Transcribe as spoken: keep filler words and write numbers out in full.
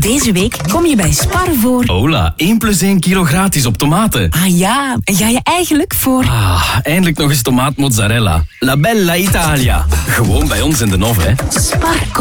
Deze week kom je bij Spar voor... Hola, één plus één kilo gratis op tomaten. Ah ja, en ga je eigenlijk voor... Ah, eindelijk nog eens tomaat mozzarella. La bella Italia. Gewoon bij ons in de Nov, hè. Spar